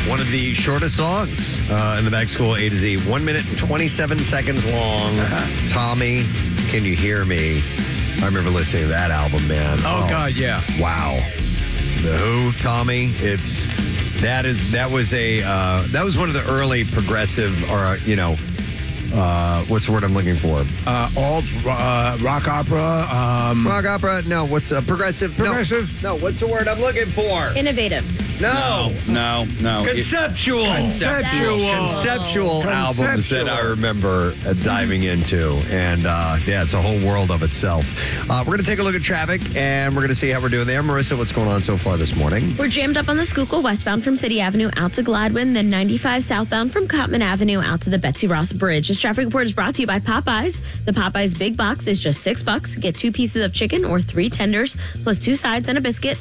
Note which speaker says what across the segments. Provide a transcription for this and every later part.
Speaker 1: One of the shortest songs in the Back to School A to Z. 1 minute and 27 seconds long. Tommy, Can You Hear Me? I remember listening to that album, man.
Speaker 2: Oh, God, yeah.
Speaker 1: Wow. The Who, Tommy. That was one of the early progressive, or what's the word I'm looking for?
Speaker 2: Alt rock opera.
Speaker 1: Rock opera? No. What's progressive?
Speaker 2: Progressive?
Speaker 1: No. What's the word I'm looking for?
Speaker 3: Innovative.
Speaker 1: No. Conceptual albums that I remember diving into. And it's a whole world of itself. We're going to take a look at traffic and we're going to see how we're doing there. Marissa, what's going on so far this morning?
Speaker 3: We're jammed up on the Schuylkill westbound from City Avenue out to Gladwin, then 95 southbound from Cotman Avenue out to the Betsy Ross Bridge. This traffic report is brought to you by Popeyes. The Popeyes Big Box is just $6. Get 2 pieces of chicken or 3 tenders plus 2 sides and a biscuit.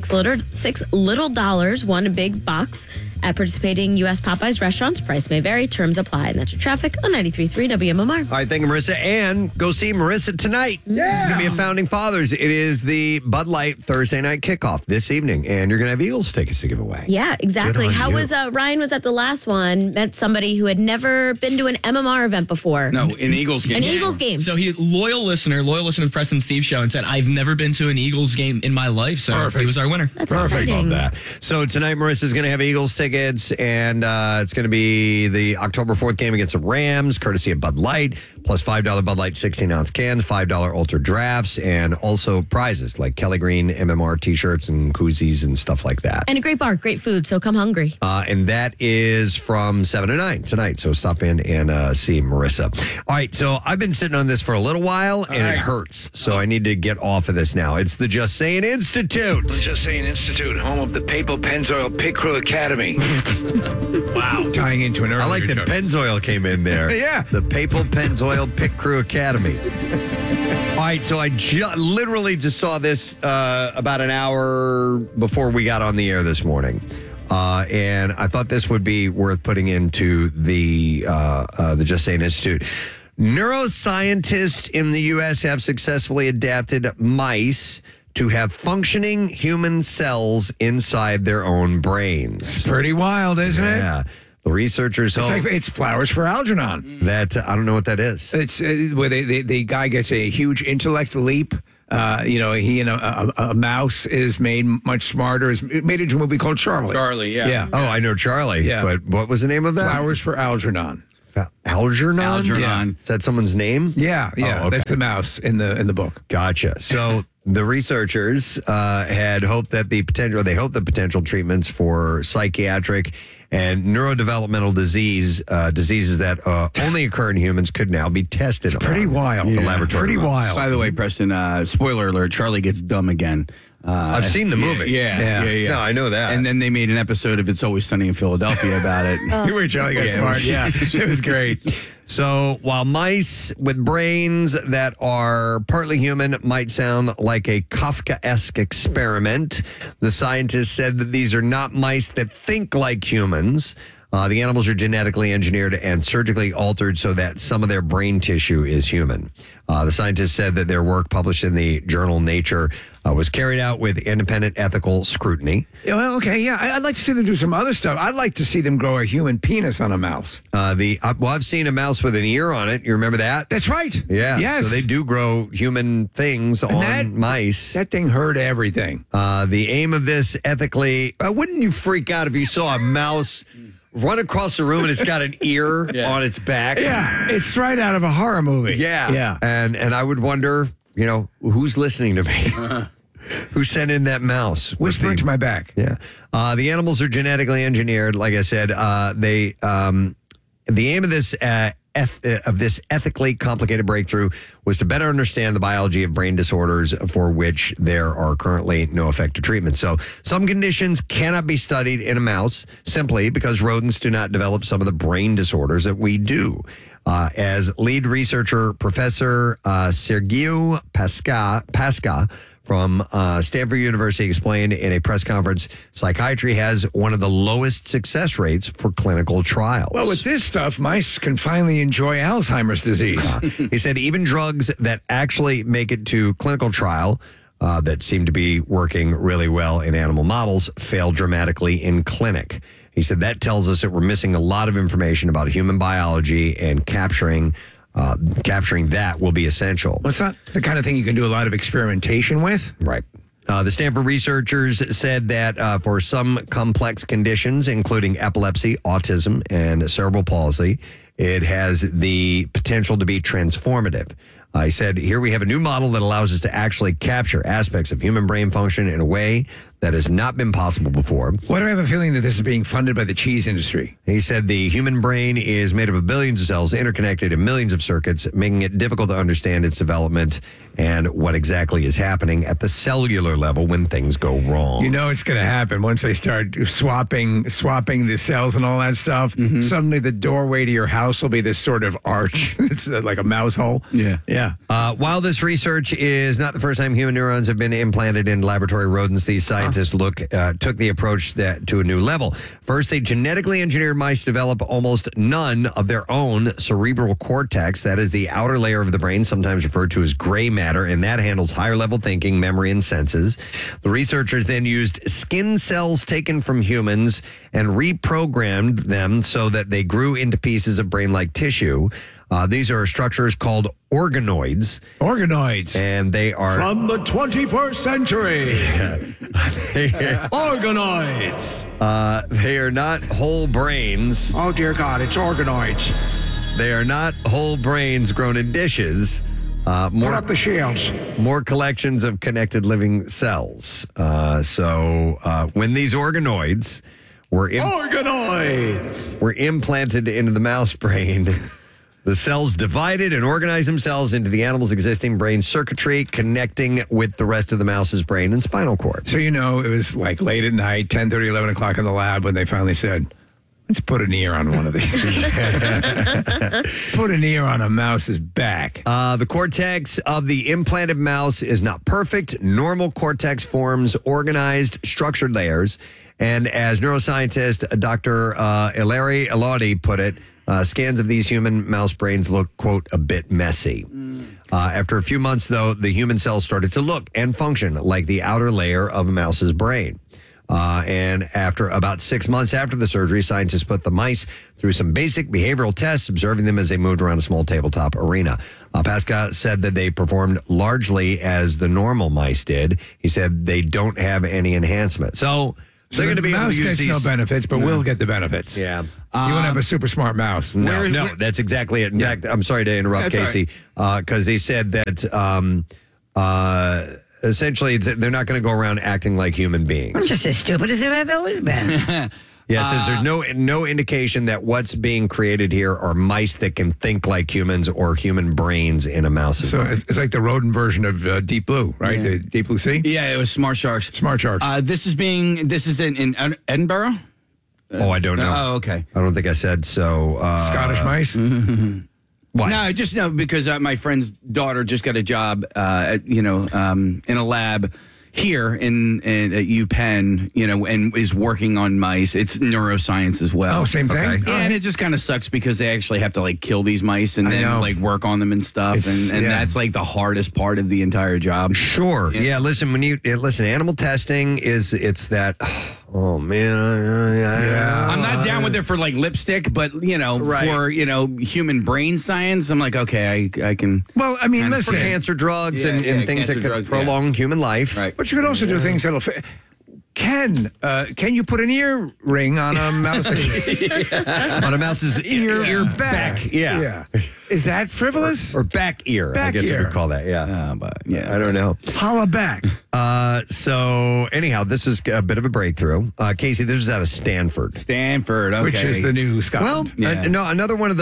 Speaker 3: $6 little dollars, 1 big box at participating U.S. Popeyes restaurants. Price may vary. Terms apply. And that's your traffic on 93.3 WMMR.
Speaker 1: All right, thank you, Marissa. And go see Marissa tonight.
Speaker 2: Yeah.
Speaker 1: This is going to be at Founding Fathers. It is the Bud Light Thursday night kickoff this evening, and you're going to have Eagles tickets to give away.
Speaker 3: Yeah, exactly.
Speaker 1: Good on
Speaker 3: How
Speaker 1: you.
Speaker 3: was Ryan was at the last one, met somebody who had never been to an MMR event before.
Speaker 4: No, an Eagles game.
Speaker 3: An Eagles game.
Speaker 5: So he loyal listener to the Preston Steve show and said, I've never been to an Eagles game in my life. So
Speaker 2: Perfect.
Speaker 5: he was our winner.
Speaker 3: That's
Speaker 1: Perfect.
Speaker 3: exciting.
Speaker 1: Love that. So tonight, Marissa's going to have Eagles tickets, and it's going to be the October 4th game against the Rams, courtesy of Bud Light, plus $5 Bud Light 16-ounce cans, $5 Ultra drafts, and also prizes like Kelly Green MMR T-shirts and koozies and stuff like that.
Speaker 3: And a great bar, great food, so come hungry.
Speaker 1: And that is from 7 to 9 tonight. So stop in and see Marissa. All right. So I've been sitting on this for a little while, and it hurts. So I need to get off of this now. It's the Just Saying Institute.
Speaker 6: The Just Saying Institute, home of the Papal Pennzoil Pit Crew Academy.
Speaker 2: Wow. Tying into an earlier
Speaker 1: I like that
Speaker 2: joke.
Speaker 1: Pennzoil came in there.
Speaker 2: Yeah.
Speaker 1: The Papal Pennzoil Pit Crew Academy. All right, so I literally just saw this about an hour before we got on the air this morning. And I thought this would be worth putting into the Just Saying Institute. Neuroscientists in the U.S. have successfully adapted mice to have functioning human cells inside their own brains.
Speaker 2: Pretty wild, isn't it?
Speaker 1: Yeah. The researchers
Speaker 2: It's
Speaker 1: hope
Speaker 2: like it's flowers for Algernon.
Speaker 1: that I don't know what that is.
Speaker 2: It's where the guy gets a huge intellect leap. He and a mouse is made much smarter. Is made into a movie called Charlie.
Speaker 4: Charlie, yeah.
Speaker 2: Yeah.
Speaker 1: Oh, I know Charlie.
Speaker 2: Yeah.
Speaker 1: But what was the name of that?
Speaker 2: Flowers for Algernon.
Speaker 1: Algernon?
Speaker 4: Algernon.
Speaker 1: Is that someone's name?
Speaker 2: Yeah.
Speaker 1: Oh, okay.
Speaker 2: That's the mouse in the book.
Speaker 1: Gotcha. So the researchers had hoped that the potential treatments for psychiatric and neurodevelopmental diseases that only occur in humans could now be tested.
Speaker 2: It's pretty wild.
Speaker 1: The laboratory.
Speaker 2: Pretty wild.
Speaker 4: By the way, Preston, spoiler alert, Charlie gets dumb again.
Speaker 1: I've seen the movie.
Speaker 4: Yeah.
Speaker 1: No, I know that.
Speaker 4: And then they made an episode of It's Always Sunny in Philadelphia about it.
Speaker 2: Where Charlie got smart. Yeah. It was great.
Speaker 1: So while mice with brains that are partly human might sound like a Kafkaesque experiment, the scientists said that these are not mice that think like humans. The animals are genetically engineered and surgically altered so that some of their brain tissue is human. The scientists said that their work published in the journal Nature was carried out with independent ethical scrutiny.
Speaker 2: Yeah, well, okay, yeah. I'd like to see them do some other stuff. I'd like to see them grow a human penis on a mouse.
Speaker 1: I've seen a mouse with an ear on it. You remember that?
Speaker 2: That's right.
Speaker 1: Yeah.
Speaker 2: Yes.
Speaker 1: So they do grow human things on mice.
Speaker 2: That thing heard everything.
Speaker 1: The aim of this ethically, wouldn't you freak out if you saw a mouse run across the room and it's got an ear on its back?
Speaker 2: Yeah, it's right out of a horror movie.
Speaker 1: Yeah.
Speaker 2: Yeah.
Speaker 1: And I would wonder, who's listening to me? Who sent in that mouse?
Speaker 2: Whisper into my back.
Speaker 1: Yeah. The animals are genetically engineered. Like I said, the aim of this ethically complicated breakthrough was to better understand the biology of brain disorders for which there are currently no effective treatments. So some conditions cannot be studied in a mouse simply because rodents do not develop some of the brain disorders that we do. As lead researcher, Professor Sergiu Pasca from Stanford University explained in a press conference, psychiatry has one of the lowest success rates for clinical trials.
Speaker 2: Well, with this stuff, mice can finally enjoy Alzheimer's disease.
Speaker 1: He said even drugs that actually make it to clinical trial that seem to be working really well in animal models fail dramatically in clinic. He said that tells us that we're missing a lot of information about human biology, and capturing that will be essential.
Speaker 2: Well, it's not the kind of thing you can do a lot of experimentation with.
Speaker 1: Right. The Stanford researchers said that for some complex conditions, including epilepsy, autism, and cerebral palsy, it has the potential to be transformative. He said, here we have a new model that allows us to actually capture aspects of human brain function in a way that has not been possible before.
Speaker 2: Why do I have a feeling that this is being funded by the cheese industry?
Speaker 1: He said the human brain is made up of billions of cells interconnected in millions of circuits, making it difficult to understand its development and what exactly is happening at the cellular level when things go wrong.
Speaker 2: You know it's going to happen once they start swapping the cells and all that stuff.
Speaker 4: Mm-hmm.
Speaker 2: Suddenly the doorway to your house will be this sort of arch. It's like a mouse hole.
Speaker 4: Yeah.
Speaker 1: While this research is not the first time human neurons have been implanted in laboratory rodents, these scientists took the approach to a new level. First, they genetically engineered mice to develop almost none of their own cerebral cortex. That is the outer layer of the brain, sometimes referred to as gray matter, and that handles higher level thinking, memory, and senses. The researchers then used skin cells taken from humans and reprogrammed them so that they grew into pieces of brain-like tissue. These are structures called organoids.
Speaker 2: Organoids.
Speaker 1: And they are...
Speaker 2: From the 21st century. Organoids.
Speaker 1: They are not whole brains.
Speaker 2: Oh, dear God, it's organoids.
Speaker 1: They are not whole brains grown in dishes.
Speaker 2: Put up the shields.
Speaker 1: More collections of connected living cells. So when these organoids were implanted into the mouse brain... The cells divided and organized themselves into the animal's existing brain circuitry, connecting with the rest of the mouse's brain and spinal cord.
Speaker 2: So, it was like late at night, 10:30, 11 o'clock in the lab when they finally said, let's put an ear on one of these. Put an ear on a mouse's back.
Speaker 1: The cortex of the implanted mouse is not perfect. Normal cortex forms organized, structured layers. And as neuroscientist Dr. Ilari Eladi put it, scans of these human mouse brains look, quote, a bit messy. After a few months, though, the human cells started to look and function like the outer layer of a mouse's brain. And after about 6 months after the surgery, scientists put the mice through some basic behavioral tests, observing them as they moved around a small tabletop arena. Pascal said that they performed largely as the normal mice did. He said they don't have any enhancement. So they're going to be able to use
Speaker 2: gets
Speaker 1: these.
Speaker 2: no benefits, but we'll get the benefits.
Speaker 1: Yeah.
Speaker 2: You won't have a super smart mouse.
Speaker 1: No, that's exactly it. In fact, I'm sorry to interrupt, Casey, because he said that essentially they're not going to go around acting like human beings.
Speaker 7: I'm just as stupid as I've always been.
Speaker 1: Yeah, it says there's no indication that what's being created here are mice that can think like humans or human brains in a mouse's
Speaker 2: So
Speaker 1: brain.
Speaker 2: it's like the rodent version of Deep Blue, right?
Speaker 4: Yeah.
Speaker 2: The Deep Blue Sea?
Speaker 4: Yeah, it was Smart Sharks.
Speaker 2: Smart Sharks.
Speaker 4: This is in Edinburgh?
Speaker 1: Oh, I don't know.
Speaker 4: Oh, okay.
Speaker 1: I don't think I said so.
Speaker 2: Scottish mice?
Speaker 1: What?
Speaker 4: No, because my friend's daughter just got a job, in a lab here at UPenn, and is working on mice. It's neuroscience as well.
Speaker 2: Oh, same thing?
Speaker 1: Okay.
Speaker 4: Yeah, and it just kind of sucks because they actually have to kill these mice and then work on them and stuff, and that's the hardest part of the entire job.
Speaker 1: Sure. Yeah. Listen, animal testing it's that. Oh man.
Speaker 4: I'm not down with it for lipstick, but for human brain science, I'm like, okay, I can.
Speaker 2: Well, I mean,
Speaker 1: For
Speaker 2: listen.
Speaker 1: cancer drugs and things that
Speaker 4: cancer
Speaker 1: could
Speaker 4: drugs,
Speaker 1: prolong human life.
Speaker 4: Right.
Speaker 2: But you could also do things that'll fit. Can you put an ear ring on a mouse's
Speaker 1: On a mouse's ear back. Yeah.
Speaker 2: Is that frivolous?
Speaker 1: Or back ear. I
Speaker 2: Back
Speaker 1: guess you
Speaker 2: ear.
Speaker 1: could call that. Yeah.
Speaker 4: But yeah,
Speaker 1: I don't know.
Speaker 2: Holla back.
Speaker 1: So anyhow, this was a bit of a breakthrough. Casey, this was out of Stanford.
Speaker 4: Stanford, okay.
Speaker 2: Which is the new
Speaker 1: Well,
Speaker 2: Scotland.
Speaker 1: no, another one of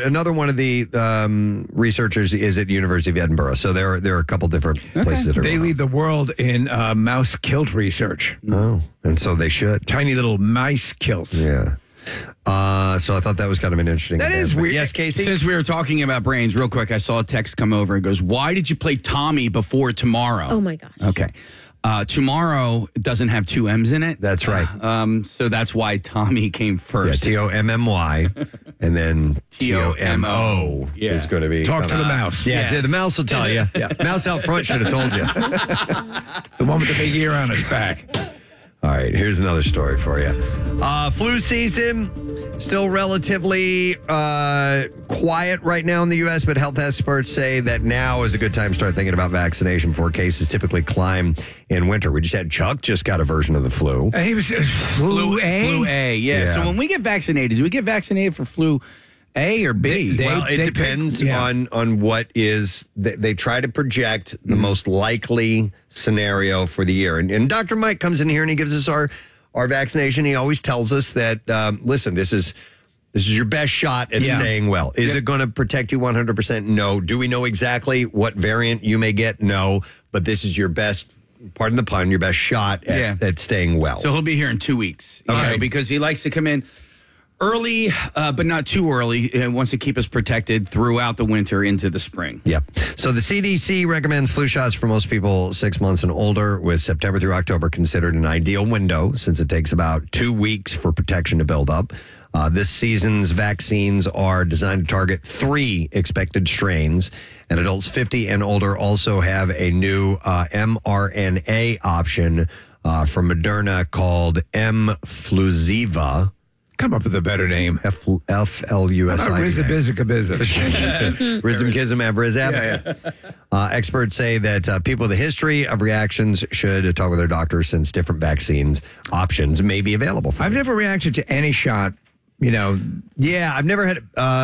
Speaker 1: the researchers is at the University of Edinburgh. So there are a couple different places that are.
Speaker 2: They
Speaker 1: around.
Speaker 2: lead the world in mouse kilt research.
Speaker 1: Oh, and so they should.
Speaker 2: Tiny little mice kilts.
Speaker 1: Yeah. So I thought that was kind of an interesting.
Speaker 2: That is
Speaker 1: advancement.
Speaker 2: weird.
Speaker 1: Yes, Casey.
Speaker 4: Since we were talking about brains, real quick, I saw a text come over. It goes, "Why did you play Tommy before tomorrow?"
Speaker 3: Oh my gosh.
Speaker 4: Okay. Tomorrow doesn't have two M's in it.
Speaker 1: That's right.
Speaker 4: So that's why Tommy came
Speaker 1: Yeah,
Speaker 4: first.
Speaker 1: T-O-M-M-Y, and then T-O-M-O
Speaker 4: Yeah.
Speaker 1: is going to be.
Speaker 2: Talk to the mouse.
Speaker 1: Yeah,
Speaker 4: Yes.
Speaker 1: the mouse will tell you. Mouse out front should have told you.
Speaker 2: The one with the big ear on his back.
Speaker 1: All right, here's another story for you. Flu season, still relatively quiet right now in the U.S., but health experts say that now is a good time to start thinking about vaccination before cases typically climb in winter. We just had Chuck just got a version of the flu.
Speaker 2: He was flu A.
Speaker 4: Flu A, yeah.
Speaker 1: Yeah.
Speaker 4: So when we get vaccinated, do we get vaccinated for flu A or B?
Speaker 1: Well, it depends on what is. They try to project the most likely scenario for the year. And Dr. Mike comes in here and he gives us our vaccination. He always tells us that, listen, this is your best shot at staying well. Is it going to protect you 100%? No. Do we know exactly what variant you may get? No. But this is your best, pardon the pun, your best shot at staying well.
Speaker 4: So he'll be here in 2 weeks. you
Speaker 1: Okay.
Speaker 4: know, because he likes to come in early, but not too early. He wants to keep us protected throughout the winter into the spring.
Speaker 1: Yep. So the CDC recommends flu shots for most people 6 months and older, with September through October considered an ideal window since it takes about 2 weeks for protection to build up. This season's vaccines are designed to target 3 expected strains, and adults 50 and older also have a new mRNA option from Moderna called Mfluziva.
Speaker 2: Come up with a better name.
Speaker 1: F-L-U-S-I-V-A. Rizumkizumab, Rizab. Experts say that people with a history of reactions should talk with their doctor since different vaccines options may be available for
Speaker 2: I've
Speaker 1: them.
Speaker 2: never reacted to any shot,
Speaker 1: Yeah, I've never had.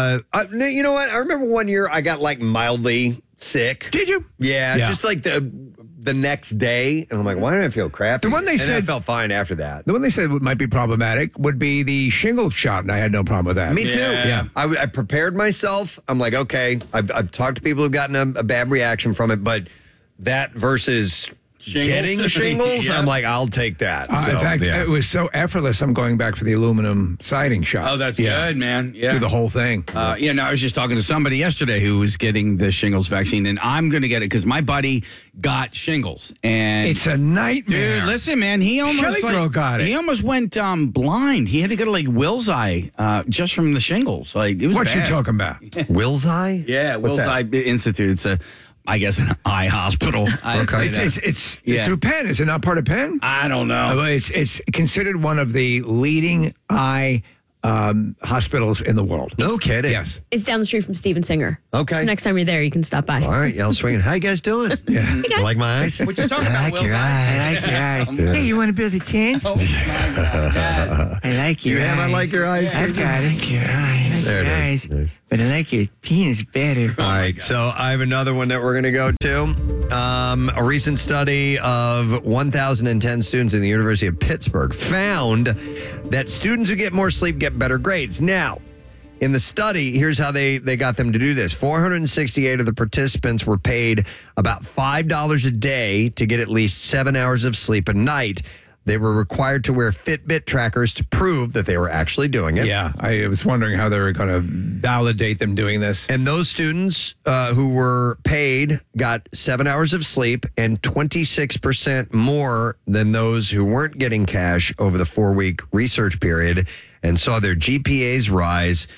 Speaker 1: You know what? I remember one year I got like mildly sick.
Speaker 2: Did you?
Speaker 1: Yeah, just like the next day, and I'm like, why did I feel crappy?
Speaker 2: The one they
Speaker 1: and
Speaker 2: said-
Speaker 1: I felt fine after that.
Speaker 2: The one they said might be problematic would be the shingles shot, and I had no problem with that.
Speaker 1: Me too.
Speaker 2: Yeah.
Speaker 1: I prepared myself. I'm like, okay, I've talked to people who've gotten a bad reaction from it, but that versus getting shingles,
Speaker 4: Yeah.
Speaker 1: I'm like, I'll take that.
Speaker 2: In fact, it was so effortless. I'm going back for the aluminum siding shot.
Speaker 4: Oh, that's good, man. Yeah.
Speaker 2: Do the whole thing.
Speaker 4: I was just talking to somebody yesterday who was getting the shingles vaccine, and I'm going to get it because my buddy got shingles. And
Speaker 2: It's a nightmare.
Speaker 4: dude, listen, man, he almost
Speaker 2: Shelly Girl got it.
Speaker 4: He almost went blind. He had to go to like Will's Eye just from the shingles. Like it was
Speaker 2: What you
Speaker 4: bad.
Speaker 2: talking about?
Speaker 1: Will's Eye?
Speaker 4: Yeah,
Speaker 1: What's
Speaker 4: Will's
Speaker 1: that?
Speaker 4: Eye Institute. It's I guess an eye hospital.
Speaker 2: It's
Speaker 4: Yeah.
Speaker 2: through Penn. Is it not part of Penn?
Speaker 4: I don't know.
Speaker 2: It's considered one of the leading eye hospitals in the world.
Speaker 1: No kidding.
Speaker 2: Yes.
Speaker 3: It's down the street from Steven Singer.
Speaker 1: Okay.
Speaker 3: So next time you're there, you can stop by.
Speaker 1: All right, y'all swinging. How you guys doing?
Speaker 2: Yeah.
Speaker 3: Hey guys.
Speaker 1: Like my eyes?
Speaker 4: What you talking about, Will's Eye?
Speaker 2: I like your eyes. Hey, you want to build a tent?
Speaker 4: Oh, my God, yes.
Speaker 2: I like your
Speaker 1: You have
Speaker 2: eyes.
Speaker 1: I like your eyes?
Speaker 2: I've got it. Your eyes.
Speaker 1: There it is. Nice.
Speaker 2: But I like your penis better.
Speaker 1: All right, so I have another one that we're going to go to. A recent study of 1,010 students in the University of Pittsburgh found that students who get more sleep get better grades. Now, in the study, here's how they got them to do this. 468 of the participants were paid about $5 a day to get at least 7 hours of sleep a night. They were required to wear Fitbit trackers to prove that they were actually doing it.
Speaker 2: Yeah, I was wondering how they were going to validate them doing this.
Speaker 1: And those students who were paid got 7 hours of sleep and 26% more than those who weren't getting cash over the 4-week research period and saw their GPAs rise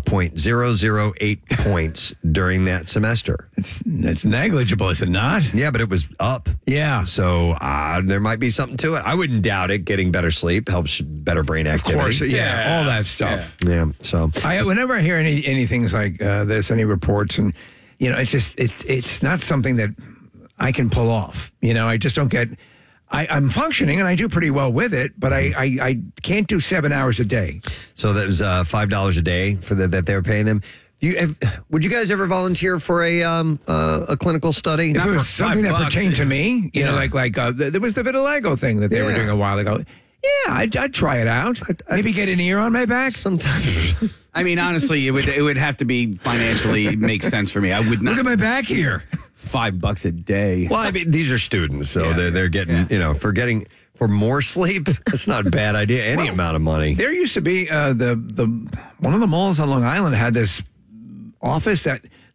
Speaker 1: 0.008 points during that semester.
Speaker 2: It's negligible, is it not?
Speaker 1: Yeah, but it was up.
Speaker 2: Yeah.
Speaker 1: So there might be something to it. I wouldn't doubt it. Getting better sleep helps better brain
Speaker 2: Of
Speaker 1: activity.
Speaker 2: course, yeah, all that stuff.
Speaker 1: Yeah. So
Speaker 2: Whenever I hear any things like this, any reports, and it's just it's not something that I can pull off. I just don't get. I'm functioning and I do pretty well with it, but I can't do 7 hours a day.
Speaker 1: So that was $5 a day for that they were paying them. Would you guys ever volunteer for a clinical study?
Speaker 2: If it
Speaker 4: for
Speaker 2: was something that
Speaker 4: $5,
Speaker 2: pertained to me,
Speaker 1: Yeah.
Speaker 2: there was the vitiligo thing that they were
Speaker 1: Yeah.
Speaker 2: doing a while ago. Yeah, I'd try it out. Maybe get an ear on my back.
Speaker 1: Sometimes.
Speaker 4: I mean, honestly, it would have to be financially make sense for me. I would not.
Speaker 2: Look at my back here.
Speaker 4: $5 a day.
Speaker 1: Well, I mean, these are students, so they're getting for more sleep. That's not a bad idea. Any amount of money.
Speaker 2: There used to be the one of the malls on Long Island had this office that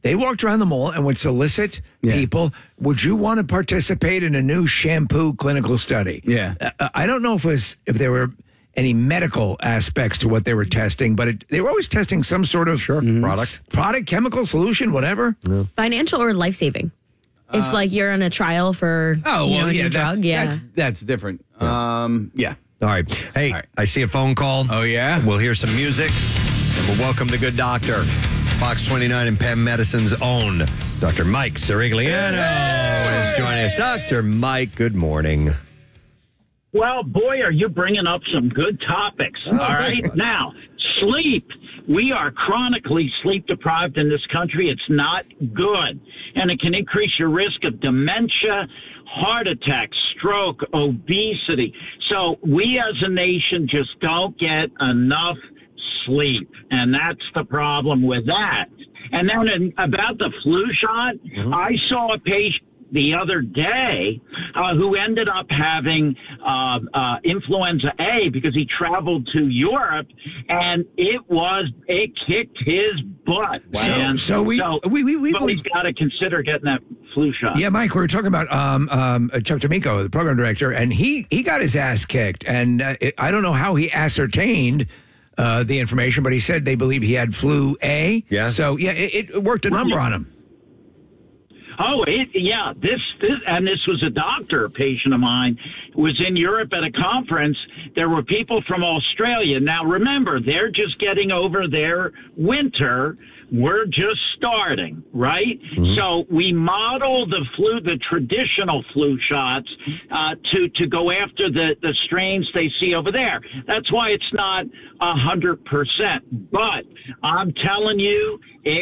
Speaker 2: They walked around the mall and would solicit people, would you want to participate in a new shampoo clinical study?
Speaker 4: Yeah.
Speaker 2: I don't know if there were any medical aspects to what they were testing, but they were always testing some sort of product, chemical solution, whatever.
Speaker 3: Financial or life-saving? If like you're on a trial for a new drug,
Speaker 4: that's different. Yeah.
Speaker 1: All right. Hey,
Speaker 4: All right.
Speaker 1: I see a phone call.
Speaker 4: Oh, yeah?
Speaker 1: We'll hear some music, and we'll welcome the good doctor, Fox 29 and Penn Medicine's own Dr. Mike Sirigliano is joining us. Dr. Mike, good morning.
Speaker 8: Well, boy, are you bringing up some good topics. All right. Now, sleep. We are chronically sleep deprived in this country. It's not good. And it can increase your risk of dementia, heart attack, stroke, obesity. So we as a nation just don't get enough sleep. And that's the problem with that. And then about the flu shot, I saw a patient the other day who ended up having influenza A because he traveled to Europe, and it kicked his butt.
Speaker 2: Wow. So we
Speaker 8: he's got to consider getting that flu shot.
Speaker 2: Yeah, Mike, we were talking about Chuck D'Amico, the program director, and he got his ass kicked. And I don't know how he ascertained the information, but he said they believe he had flu A.
Speaker 1: Yeah.
Speaker 2: So, it worked a number on him.
Speaker 8: Oh, this was a doctor, a patient of mine, was in Europe at a conference. There were people from Australia. Now, remember, they're just getting over their winter. We're just starting, right? So we model the traditional flu shots to go after the strains they see over there. That's why it's not 100%. But I'm telling you,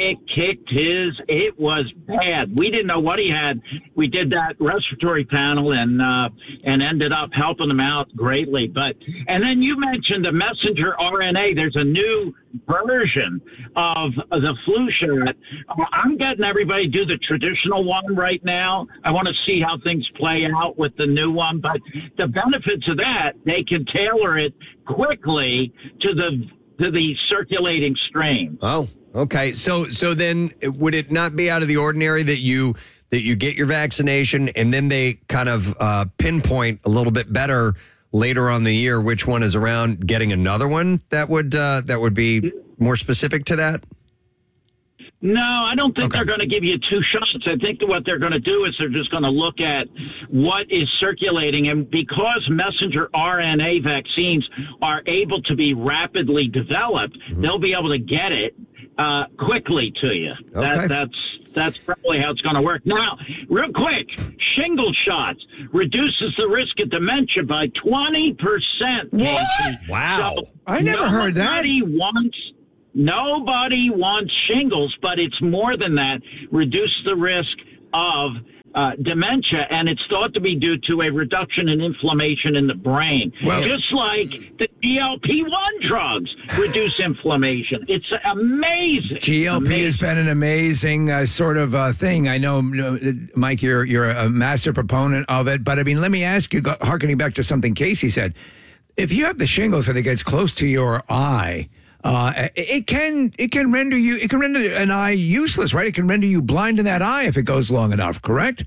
Speaker 8: it was bad. We didn't know what he had. We did that respiratory panel and ended up helping him out greatly. And then you mentioned the messenger RNA. There's a new version of the flu shot. I'm getting everybody to do the traditional one right now. I want to see how things play out with the new one. But the benefits of that, they can tailor it quickly to the circulating strain.
Speaker 1: Oh, okay. So then would it not be out of the ordinary that you get your vaccination and then they kind of pinpoint a little bit better later on the year which one is around, getting another one that would be more specific to that?
Speaker 8: No, I don't think they're going to give you two shots. I think what they're going to do is they're just going to look at what is circulating. And because messenger RNA vaccines are able to be rapidly developed, they'll be able to get it quickly to you.
Speaker 1: Okay.
Speaker 8: That's probably how it's going to work. Now, real quick, shingle shots reduces the risk of dementia by 20%.
Speaker 2: What?
Speaker 1: Wow.
Speaker 8: So
Speaker 2: I never heard that.
Speaker 8: Nobody wants shingles, but it's more than that. Reduce the risk of dementia, and it's thought to be due to a reduction in inflammation in the brain.
Speaker 2: Well,
Speaker 8: just like the GLP-1 drugs reduce inflammation. It's amazing.
Speaker 2: GLP has been an amazing sort of thing. I know, Mike, you're a master proponent of it, but I mean, let me ask you, harkening back to something Casey said, if you have the shingles and it gets close to your eye, it can render an eye useless, right? It can render you blind in that eye if it goes long enough, correct?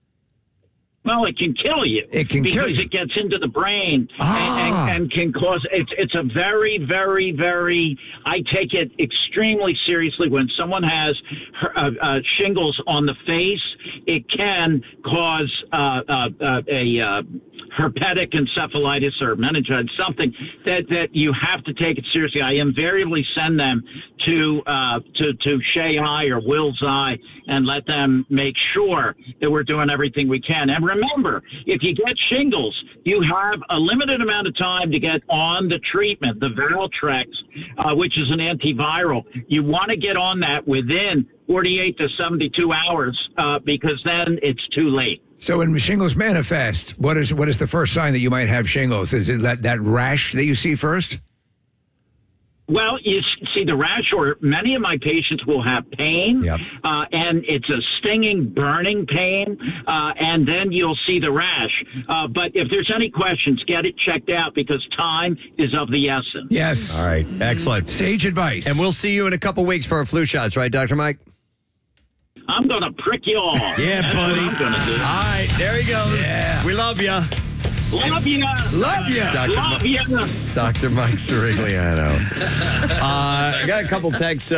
Speaker 8: Well, it can kill you.
Speaker 2: It can kill you.
Speaker 8: Because it gets into the brain and can cause, it's a very, very, very, I take it extremely seriously when someone has shingles on the face. It can cause a herpetic encephalitis or meningitis, something that you have to take it seriously. I invariably send them to Shea Eye or Will's Eye and let them make sure that we're doing everything we can. And remember, if you get shingles, you have a limited amount of time to get on the treatment, the Valtrex, which is an antiviral. You want to get on that within 48 to 72 hours because then it's too late.
Speaker 2: So when shingles manifest, what is the first sign that you might have shingles? Is it that rash that you see first?
Speaker 8: Well, you see the rash, or many of my patients will have pain, and it's a stinging, burning pain, and then you'll see the rash. But if there's any questions, get it checked out because time is of the essence.
Speaker 2: Yes.
Speaker 1: All right. Excellent.
Speaker 2: Sage advice.
Speaker 1: And we'll see you in a couple weeks for our flu shots, right, Dr. Mike?
Speaker 8: I'm going to prick you off.
Speaker 1: Yeah, buddy.
Speaker 8: That's what I'm going to do.
Speaker 1: All right, there he goes.
Speaker 2: Yeah.
Speaker 1: We love you.
Speaker 8: Love you.
Speaker 2: Love you.
Speaker 8: Love you.
Speaker 1: Dr. Mike Sirigliano. I got a couple texts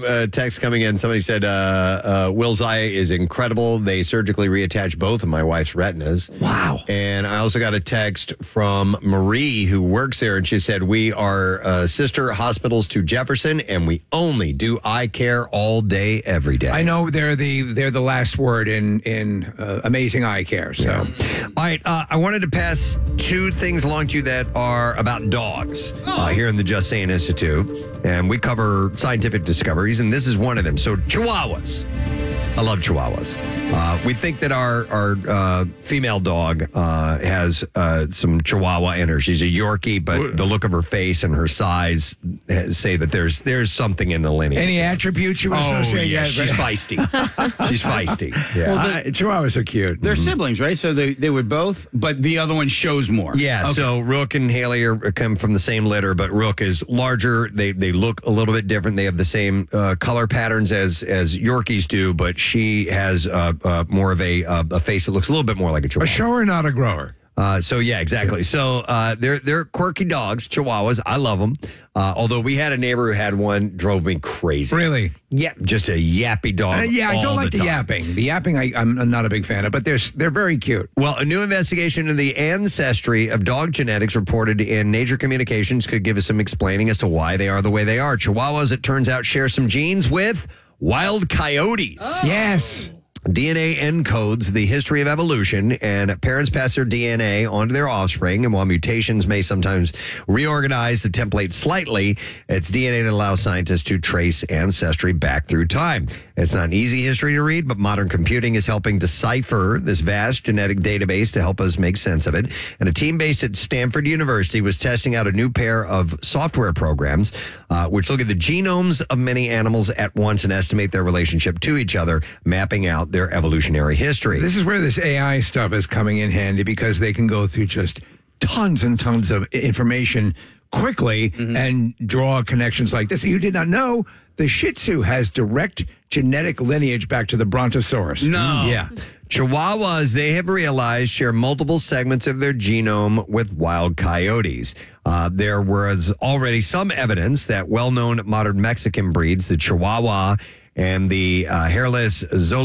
Speaker 1: coming in. Somebody said, Will's eye is incredible. They surgically reattached both of my wife's retinas.
Speaker 2: Wow.
Speaker 1: And I also got a text from Marie, who works there, and she said, we are sister hospitals to Jefferson, and we only do eye care all day, every day.
Speaker 2: I know they're the last word in amazing eye care. So,
Speaker 1: All right, I wanted to pass two things along to you that are about dogs here in the Just Saying Institute. And we cover scientific discoveries, and this is one of them. So, Chihuahuas. I love Chihuahuas. We think that our female dog has some Chihuahua in her. She's a Yorkie, but the look of her face and her size say that there's something in the lineage.
Speaker 2: any attributes you
Speaker 1: Oh,
Speaker 2: associate?
Speaker 1: yeah, she's feisty. She's feisty. Yeah.
Speaker 2: Chihuahuas are cute.
Speaker 4: They're siblings, right? So they would both, but the other one shows more.
Speaker 1: Yeah,
Speaker 4: Okay.
Speaker 1: so Rook and Haley come from the same litter, but Rook is larger. They look a little bit different. They have the same color patterns as Yorkies do, but she has more of a face that looks a little bit more like a Chihuahua.
Speaker 2: A shower, not a grower.
Speaker 1: So yeah, exactly. So they're quirky dogs, Chihuahuas. I love them. Although we had a neighbor who had one, drove me crazy.
Speaker 2: Really?
Speaker 1: Yeah, just a yappy dog.
Speaker 2: Yeah, I
Speaker 1: all
Speaker 2: don't like the
Speaker 1: time.
Speaker 2: yapping. The yapping, I'm not a big fan of, but they're very cute.
Speaker 1: Well, a new investigation into the ancestry of dog genetics reported in Nature Communications could give us some explaining as to why they are the way they are. Chihuahuas, it turns out, share some genes with wild coyotes.
Speaker 2: Yes.
Speaker 1: DNA encodes the history of evolution, and parents pass their DNA onto their offspring. And while mutations may sometimes reorganize the template slightly, it's DNA that allows scientists to trace ancestry back through time. It's not an easy history to read, but modern computing is helping decipher this vast genetic database to help us make sense of it. And a team based at Stanford University was testing out a new pair of software programs which look at the genomes of many animals at once and estimate their relationship to each other, mapping out their evolutionary history.
Speaker 2: This is where this AI stuff is coming in handy because they can go through just tons and tons of information quickly and draw connections like this. You did not know the Shih Tzu has direct genetic lineage back to the Brontosaurus.
Speaker 4: No.
Speaker 2: Yeah.
Speaker 1: Chihuahuas, they have realized, share multiple segments of their genome with wild coyotes. There was already some evidence that well-known modern Mexican breeds, the Chihuahua and the hairless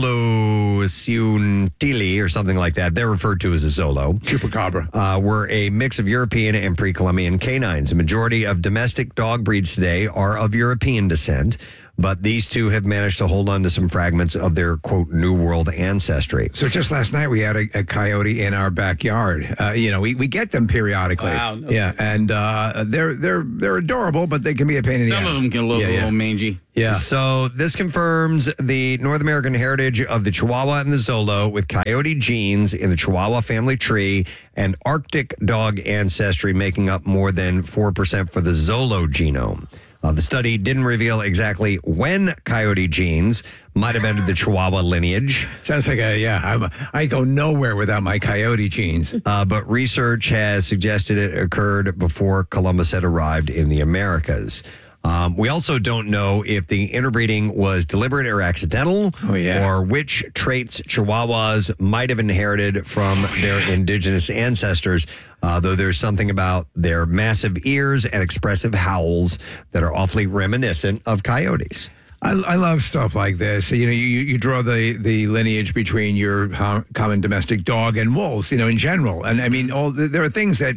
Speaker 1: Xoloitzcuintli or something like that, they're referred to as a Xolo,
Speaker 2: Chupacabra.
Speaker 1: were a mix of European and pre-Columbian canines. The majority of domestic dog breeds today are of European descent, but these two have managed to hold on to some fragments of their, quote, New World ancestry.
Speaker 2: So just last night we had a coyote in our backyard. We get them periodically.
Speaker 4: Wow.
Speaker 2: Yeah, and they're adorable, but they can be a pain in the ass.
Speaker 4: Some of them can look a little mangy.
Speaker 2: Yeah.
Speaker 1: So this confirms the North American heritage of the Chihuahua and the Xolo with coyote genes in the Chihuahua family tree and Arctic dog ancestry making up more than 4% for the Xolo genome. The study didn't reveal exactly when coyote genes might have entered the Chihuahua lineage.
Speaker 2: Sounds like I go nowhere without my coyote genes.
Speaker 1: But research has suggested it occurred before Columbus had arrived in the Americas. We also don't know if the interbreeding was deliberate or accidental, or which traits Chihuahuas might have inherited from their indigenous ancestors, though there's something about their massive ears and expressive howls that are awfully reminiscent of coyotes.
Speaker 2: I love stuff like this. You draw the lineage between your common domestic dog and wolves, in general. And I mean, there are things that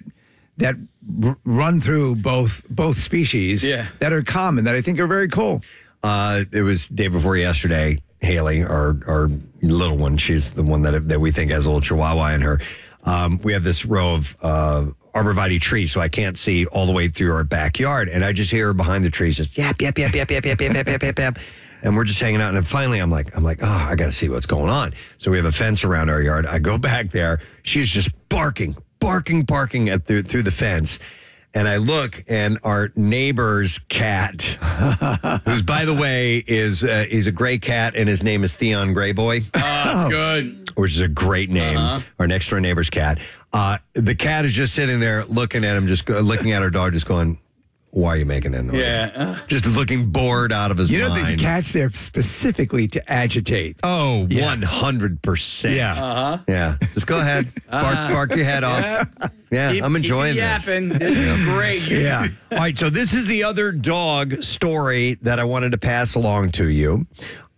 Speaker 2: run through both species that are common that I think are very cool.
Speaker 1: It was day before yesterday. Haley, our little one, she's the one that we think has a little Chihuahua in her. We have this row of arborvitae trees, so I can't see all the way through our backyard, and I just hear her behind the trees just yap yap yap yap yap yap yap yap yap yap yap. And we're just hanging out, and then finally I'm like, oh, I got to see what's going on. So we have a fence around our yard. I go back there. She's just barking at through the fence. And I look, and our neighbor's cat, who's, by the way, he's a gray cat, and his name is Theon Greyboy.
Speaker 4: Good.
Speaker 1: Which is a great name. Our next door neighbor's cat. The cat is just sitting there looking at him, just looking at our dog, just going, Why are you making that noise?
Speaker 4: Yeah.
Speaker 1: Just looking bored out of his
Speaker 2: You know,
Speaker 1: mind.
Speaker 2: the cat's there specifically to agitate.
Speaker 1: Oh,
Speaker 2: Yeah.
Speaker 1: 100%.
Speaker 2: Yeah.
Speaker 1: Yeah. Just go ahead. Bark your head off. Yeah,
Speaker 4: Keep-
Speaker 1: I'm enjoying
Speaker 4: keep
Speaker 1: this.
Speaker 4: yapping. This is great.
Speaker 2: Yeah.
Speaker 1: All right, so this is the other dog story that I wanted to pass along to you.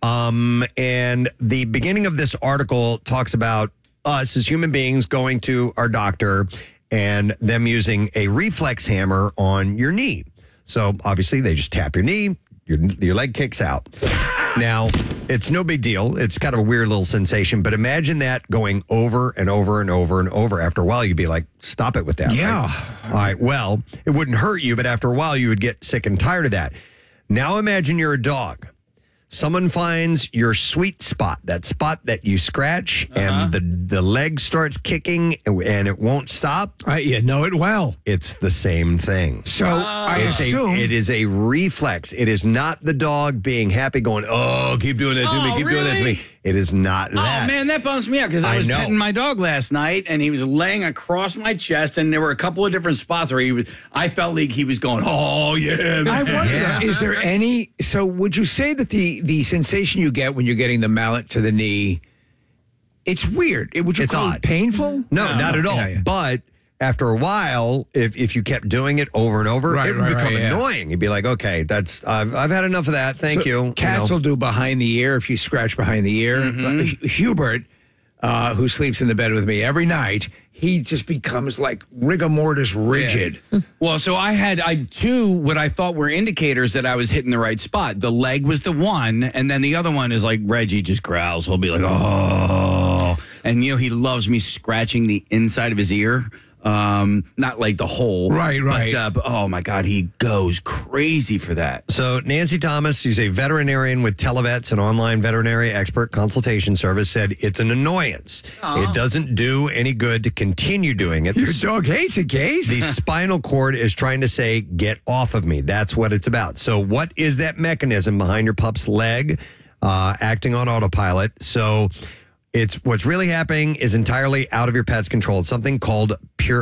Speaker 1: And the beginning of this article talks about us as human beings going to our doctor and them using a reflex hammer on your knee. So obviously they just tap your knee, your leg kicks out. Now, it's no big deal. It's kind of a weird little sensation, but imagine that going over and over and over and over. After a while, you'd be like, stop it with that.
Speaker 2: Yeah.
Speaker 1: Right? All right, well, it wouldn't hurt you, but after a while, you would get sick and tired of that. Now imagine you're a dog. Someone finds your sweet spot, that spot that you scratch, and the leg starts kicking and it won't stop.
Speaker 2: You know it well.
Speaker 1: It's the same thing.
Speaker 2: So I
Speaker 1: It's
Speaker 2: assume
Speaker 1: it is a reflex. It is not the dog being happy going, oh, keep doing that to me, keep doing that to
Speaker 4: really?
Speaker 1: me. It is not
Speaker 4: Oh
Speaker 1: that.
Speaker 4: man, that bums me out because I
Speaker 1: I
Speaker 4: was
Speaker 1: know.
Speaker 4: petting my dog last night and he was laying across my chest and there were a couple of different spots where I felt like he was going, oh yeah,
Speaker 2: I
Speaker 4: man.
Speaker 2: wonder,
Speaker 1: Yeah.
Speaker 2: is there any? So, would you say that the sensation you get when you're getting the mallet to the knee, it's weird? Would you
Speaker 1: It's
Speaker 2: call
Speaker 1: odd.
Speaker 2: it painful?
Speaker 1: No, not at all.
Speaker 2: Yeah.
Speaker 1: But after a while, if you kept doing it over and over,
Speaker 2: Right,
Speaker 1: it would
Speaker 2: right,
Speaker 1: become
Speaker 2: right, yeah.
Speaker 1: annoying. You'd be like, okay, I've had enough of that. Thank
Speaker 2: So
Speaker 1: you.
Speaker 2: Cats
Speaker 1: You know.
Speaker 2: will do behind the ear if you scratch behind the ear. Hubert, who sleeps in the bed with me every night, he just becomes like rigor mortis rigid.
Speaker 4: Well, so I had two what I thought were indicators that I was hitting the right spot. The leg was the one, and then the other one is like Reggie just growls. He'll be like, oh, and he loves me scratching the inside of his ear. Not like the hole.
Speaker 2: Right.
Speaker 4: But, oh my God, he goes crazy for that.
Speaker 1: So Nancy Thomas, she's a veterinarian with Televets, an online veterinary expert consultation service, said it's an annoyance. It doesn't do any good to continue doing it.
Speaker 2: Your dog hates it, Case.
Speaker 1: The spinal cord is trying to say, get off of me. That's what it's about. So what is that mechanism behind your pup's leg acting on autopilot? So it's what's really happening is entirely out of your pet's control. It's something called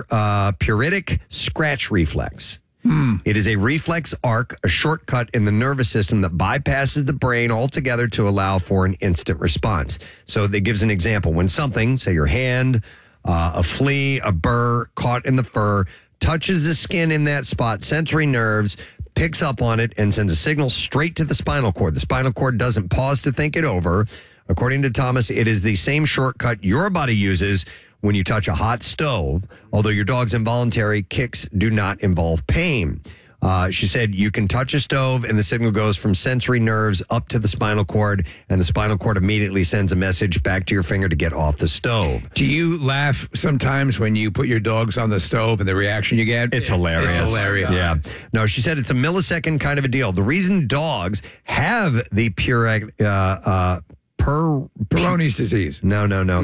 Speaker 1: pruritic scratch reflex. It is a reflex arc, a shortcut in the nervous system that bypasses the brain altogether to allow for an instant response. So that gives an example. When something, say your hand, a flea, a burr caught in the fur, touches the skin in that spot, sensory nerves picks up on it and sends a signal straight to the spinal cord. The spinal cord doesn't pause to think it over. According to Thomas, it is the same shortcut your body uses when you touch a hot stove, although your dog's involuntary kicks do not involve pain. She said you can touch a stove and the signal goes from sensory nerves up to the spinal cord, and the spinal cord immediately sends a message back to your finger to get off the stove.
Speaker 2: Do you laugh sometimes when you put your dogs on the stove and the reaction you get?
Speaker 1: It's hilarious.
Speaker 2: It's hilarious.
Speaker 1: Yeah. No, she said it's a millisecond kind of a deal. The reason dogs have the
Speaker 2: Peyronie's disease.
Speaker 1: No.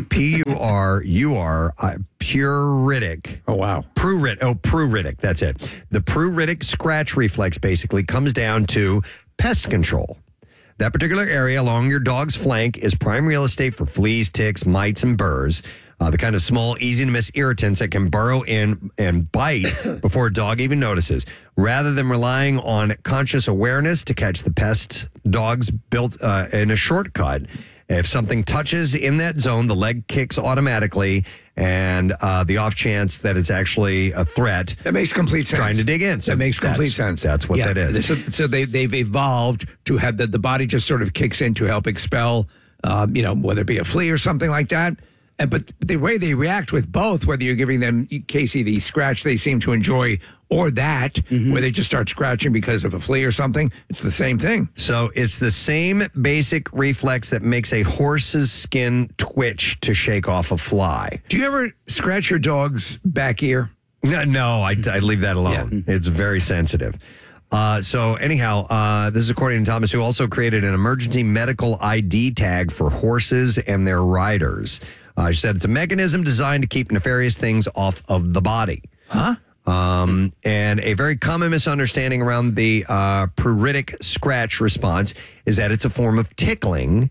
Speaker 1: Pruritic.
Speaker 2: Oh, wow.
Speaker 1: Pruritic. That's it. The pruritic scratch reflex basically comes down to pest control. That particular area along your dog's flank is prime real estate for fleas, ticks, mites, and burrs. The kind of small, easy to miss irritants that can burrow in and bite before a dog even notices. Rather than relying on conscious awareness to catch the pests, dogs built in a shortcut. If something touches in that zone, the leg kicks automatically, and the off chance that it's actually a threat.
Speaker 2: That makes complete sense.
Speaker 1: Trying to dig in.
Speaker 2: That makes complete sense.
Speaker 1: That's what that is.
Speaker 2: So they've evolved to have the body just sort of kicks in to help expel, whether it be a flea or something like that. But the way they react with both, whether you're giving them, Casey, the scratch they seem to enjoy, or that, where they just start scratching because of a flea or something, it's the same thing.
Speaker 1: So it's the same basic reflex that makes a horse's skin twitch to shake off a fly.
Speaker 2: Do you ever scratch your dog's back ear?
Speaker 1: No, I leave that alone. It's very sensitive. So anyhow, this is according to Thomas, who also created an emergency medical ID tag for horses and their riders. She said it's a mechanism designed to keep nefarious things off of the body.
Speaker 2: Huh?
Speaker 1: And a very common misunderstanding around the pruritic scratch response is that it's a form of tickling.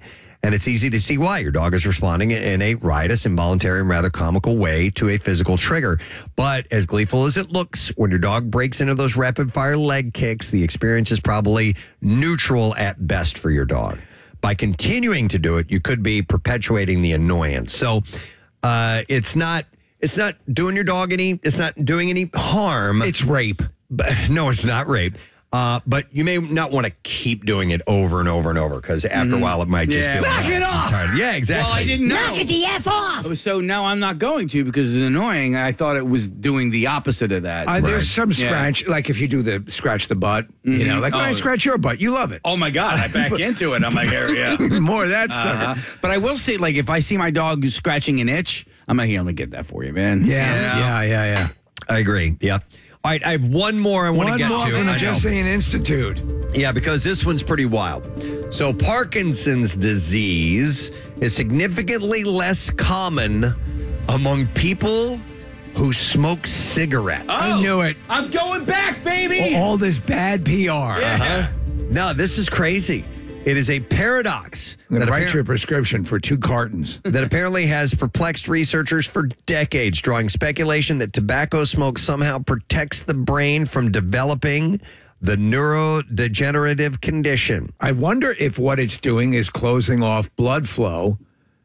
Speaker 1: And it's easy to see why. Your dog is responding in a riotous, involuntary, and rather comical way to a physical trigger. But as gleeful as it looks, when your dog breaks into those rapid-fire leg kicks, the experience is probably neutral at best for your dog. By continuing to do it, you could be perpetuating the annoyance. So it's not doing your dog it's not doing any harm.
Speaker 2: It's rape.
Speaker 1: But, no, it's not rape. But you may not want to keep doing it over and over and over because after a while it might just be like,
Speaker 2: knock it off.
Speaker 1: Tired. Yeah, exactly.
Speaker 4: Well, I didn't know.
Speaker 7: Knock it the F off.
Speaker 4: So now I'm not going to because it's annoying. I thought it was doing the opposite of that.
Speaker 2: There's some scratch, like if you do the scratch the butt, you know, like when I scratch your butt, you love it.
Speaker 4: Oh my God, I back into it. I'm like, yeah.
Speaker 2: More of that sucker.
Speaker 4: But I will say, like, if I see my dog scratching an itch, I'm like, here, let me get that for you, man.
Speaker 2: Yeah.
Speaker 1: I agree. Yeah. All right, I have one more I want to get
Speaker 2: One more
Speaker 1: to.
Speaker 2: from the
Speaker 1: I know.
Speaker 2: Just Saying Institute.
Speaker 1: Yeah, because this one's pretty wild. So Parkinson's disease is significantly less common among people who smoke cigarettes.
Speaker 2: I knew it.
Speaker 4: I'm going back, baby.
Speaker 2: All this bad PR.
Speaker 1: No, this is crazy. It is a paradox
Speaker 2: I'm going
Speaker 1: that
Speaker 2: to write
Speaker 1: appar-
Speaker 2: you a prescription for 2 cartons.
Speaker 1: that apparently has perplexed researchers for decades, drawing speculation that tobacco smoke somehow protects the brain from developing the neurodegenerative condition.
Speaker 2: I wonder if what it's doing is closing off blood flow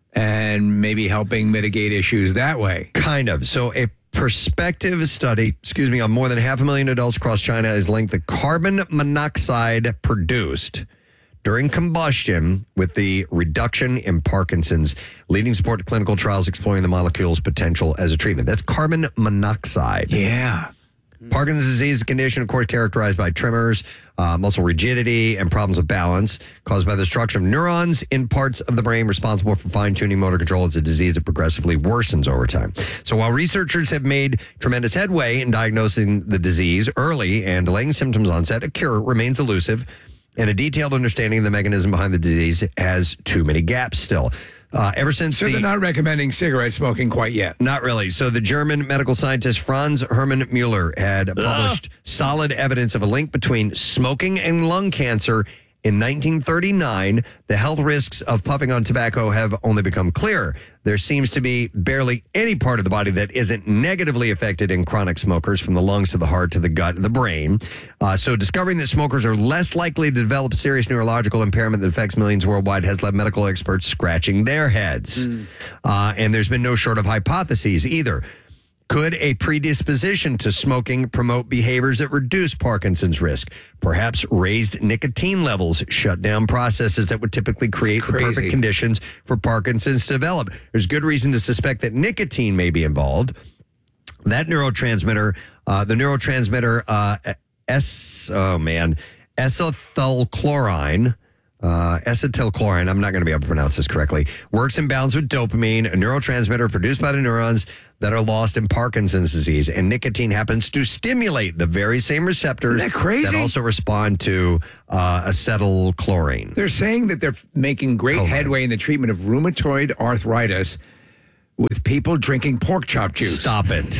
Speaker 2: and maybe helping mitigate issues that way.
Speaker 1: Kind of. So a prospective study, on more than 500,000 adults across China has linked the carbon monoxide produced during combustion with the reduction in Parkinson's, leading support to clinical trials exploring the molecule's potential as a treatment. That's carbon monoxide.
Speaker 2: Yeah.
Speaker 1: Parkinson's disease is a condition, of course, characterized by tremors, muscle rigidity, and problems of balance caused by the destruction of neurons in parts of the brain responsible for fine-tuning motor control. It's a disease that progressively worsens over time. So while researchers have made tremendous headway in diagnosing the disease early and delaying symptoms onset, a cure remains elusive, and a detailed understanding of the mechanism behind the disease has too many gaps still. Ever since
Speaker 2: So they're not recommending cigarette smoking quite yet.
Speaker 1: Not really. So the German medical scientist Franz Hermann Mueller had published solid evidence of a link between smoking and lung cancer in 1939. The health risks of puffing on tobacco have only become clearer. There seems to be barely any part of the body that isn't negatively affected in chronic smokers, from the lungs to the heart to the gut and the brain. So discovering that smokers are less likely to develop serious neurological impairment that affects millions worldwide has led medical experts scratching their heads. And there's been no short of hypotheses either. Could a predisposition to smoking promote behaviors that reduce Parkinson's risk? Perhaps raised nicotine levels shut down processes that would typically create the perfect conditions for Parkinson's to develop. There's good reason to suspect that nicotine may be involved. That neurotransmitter, acetylcholine, I'm not going to be able to pronounce this correctly, works in balance with dopamine, a neurotransmitter produced by the neurons that are lost in Parkinson's disease. And nicotine happens to stimulate the very same receptors
Speaker 2: Isn't that crazy?
Speaker 1: that also respond to acetylchlorine.
Speaker 2: They're saying that they're making great headway in the treatment of rheumatoid arthritis with people drinking pork chop juice.
Speaker 1: Stop it.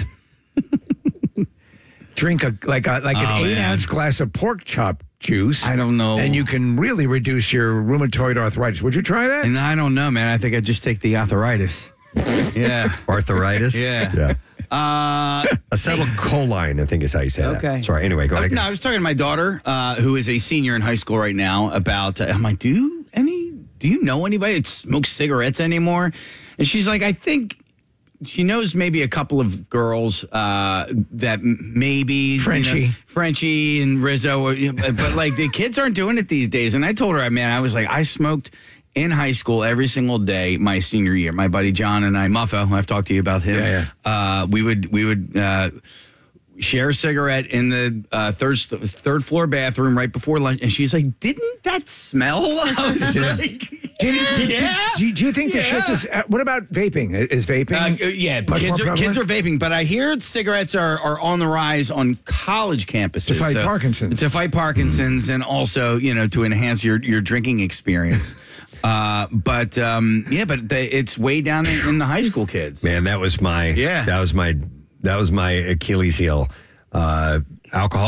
Speaker 2: Drink an 8-ounce glass of pork chop juice.
Speaker 4: I don't know.
Speaker 2: And you can really reduce your rheumatoid arthritis. Would you try that?
Speaker 4: And I don't know, man. I think I'd just take the arthritis. Yeah.
Speaker 1: Arthritis?
Speaker 4: Yeah.
Speaker 1: Acetylcholine, I think is how you say that. Sorry, anyway, go ahead.
Speaker 4: No, I was talking to my daughter, who is a senior in high school right now, about, I'm like, do you know anybody that smokes cigarettes anymore? And she's like, I think she knows maybe a couple of girls that maybe Frenchie and Rizzo, but like the kids aren't doing it these days. And I told her, man, I was like, I smoked in high school every single day my senior year. My buddy John and I, Muffo, I've talked to you about him. We would share a cigarette in the third floor bathroom right before lunch, and she's like, "Didn't that smell?" I was like,
Speaker 2: do you think the shift is? What about vaping? Is vaping?
Speaker 4: Kids are vaping, but I hear cigarettes are on the rise on college campuses
Speaker 2: to fight Parkinson's.
Speaker 4: To fight Parkinson's, and also to enhance your drinking experience. But it's way down in the high school kids.
Speaker 1: Man, that was my Achilles heel. Alcohol,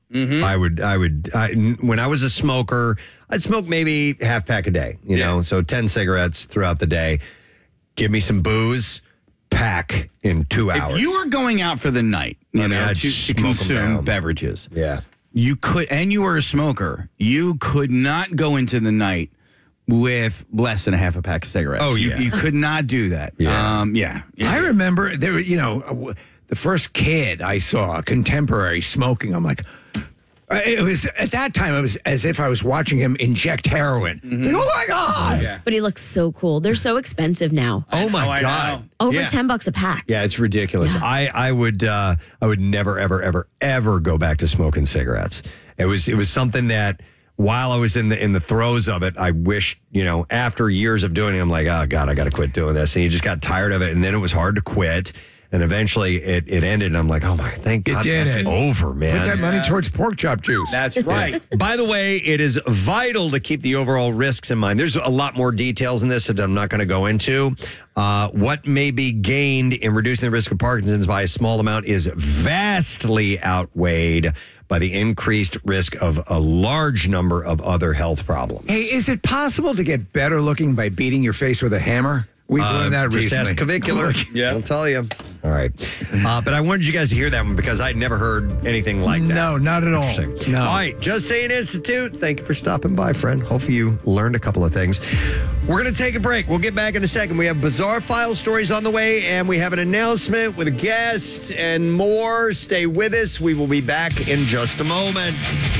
Speaker 1: Mm-hmm. When I was a smoker, I'd smoke maybe half pack a day, you know, so 10 cigarettes throughout the day. Give me some booze, pack in 2 hours.
Speaker 4: If you were going out for the night,
Speaker 1: I'd
Speaker 4: to
Speaker 1: smoke 'em
Speaker 4: consume
Speaker 1: down.
Speaker 4: beverages,
Speaker 1: Yeah.
Speaker 4: you could, and you were a smoker, you could not go into the night with less than a half a pack of cigarettes.
Speaker 1: Oh, yeah.
Speaker 4: You could not do that.
Speaker 1: Yeah.
Speaker 2: I remember there were, the first kid I saw, contemporary, smoking. I'm like, it was at that time, it was as if I was watching him inject heroin. It's like, oh my God.
Speaker 4: Yeah.
Speaker 3: But he looks so cool. They're so expensive now.
Speaker 1: Oh, my
Speaker 4: I
Speaker 1: God.
Speaker 4: know.
Speaker 3: Over
Speaker 1: Yeah.
Speaker 3: $10 a pack.
Speaker 1: Yeah, it's ridiculous.
Speaker 3: Yeah.
Speaker 1: I would never, ever go back to smoking cigarettes. It was something that while I was in the throes of it, I wished, after years of doing it, I'm like, oh God, I got to quit doing this. And you just got tired of it. And then it was hard to quit. And eventually it ended. And I'm like, oh my, thank God
Speaker 2: did
Speaker 1: that's
Speaker 2: it.
Speaker 1: over, man.
Speaker 2: Put that money towards pork chop juice.
Speaker 4: That's right.
Speaker 1: By the way, it is vital to keep the overall risks in mind. There's a lot more details in this that I'm not going to go into. What may be gained in reducing the risk of Parkinson's by a small amount is vastly outweighed by the increased risk of a large number of other health problems.
Speaker 2: Hey, is it possible to get better looking by beating your face with a hammer? We've learned that
Speaker 1: Just
Speaker 2: recently.
Speaker 1: ask Clavicular.
Speaker 4: Yeah.
Speaker 1: I'll tell you. All right. But I wanted you guys to hear that one because I'd never heard anything like that.
Speaker 2: No, not at all.
Speaker 1: Interesting.
Speaker 2: No.
Speaker 1: All right. Just Saying Institute. Thank you for stopping by, friend. Hopefully you learned a couple of things. We're going to take a break. We'll get back in a second. We have bizarre file stories on the way, and we have an announcement with a guest and more. Stay with us. We will be back in just a moment.